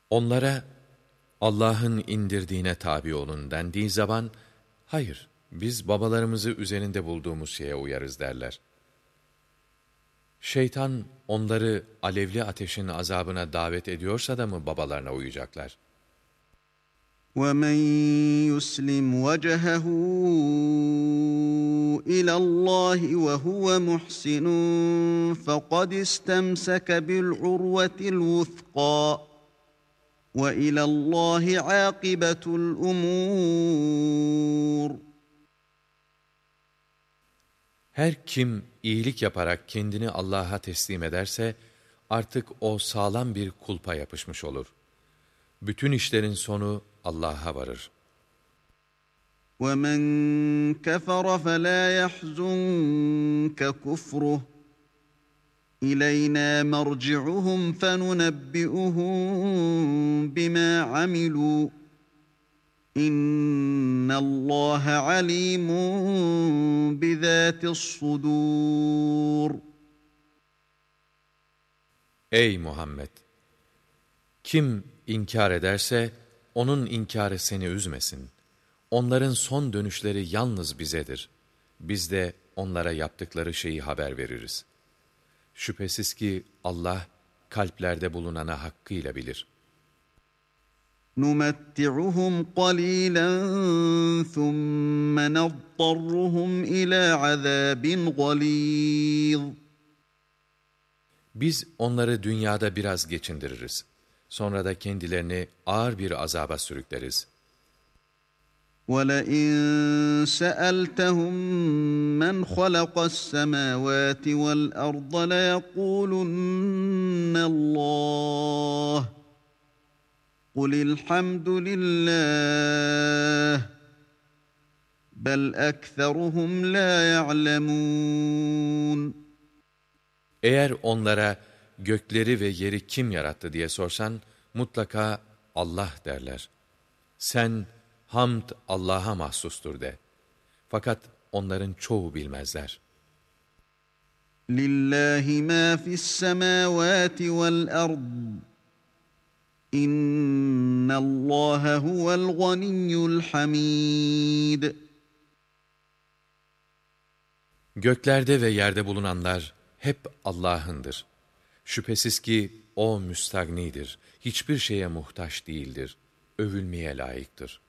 Onlara Allah'ın indirdiğine tabi olun dendiği zaman, hayır, biz babalarımızı üzerinde bulduğumuz şeye uyarız derler. Şeytan onları alevli ateşin azabına davet ediyorsa da mı babalarına uyacaklar? وَمَنْ يُسْلِمْ وَجْهَهُ إِلَى اللّٰهِ وَهُوَ مُحْسِنٌ فَقَدِ اسْتَمْسَكَ بِالْعُرْوَةِ الْوُثْقَى وَإِلَى اللّٰهِ عَاقِبَةُ الْأُمُورِ. Her kim iyilik yaparak kendini Allah'a teslim ederse, artık o sağlam bir kulpa yapışmış olur. Bütün işlerin sonu Allah'a varır. وَمَنْ كَفَرَ فَلَا يَحْزُنْكَ كُفْرُهُ إِلَيْنَا مَرْجِعُهُمْ فَنُنَبِّئُهُم بِمَا عَمِلُوا إِنَّ اللّٰهَ عَلِيمٌ بِذَاتِ الصُّدُورِ. Ey Muhammed! Kim inkar ederse, onun inkarı seni üzmesin. Onların son dönüşleri yalnız bizedir. Biz de onlara yaptıkları şeyi haber veririz. Şüphesiz ki Allah, kalplerde bulunana hakkıyla bilir. نُمَتِّعُهُمْ قَلِيلًا ثُمَّ نَضْطَرُّهُمْ إِلَى عَذَابٍ غَلِيظٍ. Biz onları dünyada biraz geçindiririz. Sonra da kendilerini ağır bir azaba sürükleriz. وَلَئِن سَأَلْتَهُم مَّنْ خَلَقَ السَّمَاوَاتِ وَالْأَرْضَ لَيَقُولُنَّ اللّٰهُ قُلِ الْحَمْدُ لِلّٰهِ بَلْ أَكْثَرُهُمْ لَا يَعْلَمُونَ. Eğer onlara gökleri ve yeri kim yarattı diye sorsan, mutlaka Allah derler. Sen, hamd Allah'a mahsustur de. Fakat onların çoğu bilmezler. لِلَّهِ مَا فِي السَّمَاوَاتِ وَالْأَرْضِ إِنَّ اللّٰهَ هُوَ الْغَنِيُّ الْحَمِيدُ. Göklerde ve yerde bulunanlar hep Allah'ındır. Şüphesiz ki O müstagnidir, hiçbir şeye muhtaç değildir, övülmeye layıktır.